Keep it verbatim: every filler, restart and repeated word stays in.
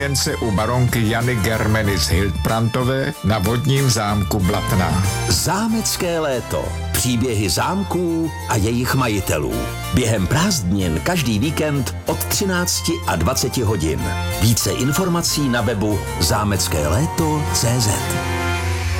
Jen se u baronky Jany Germeny z Hildbrandtové na vodním zámku Blatná. Zámecké léto. Příběhy zámků a jejich majitelů. Během prázdnin každý víkend od třinácti a dvaceti hodin. Více informací na webu zámecké léto tečka cé zet.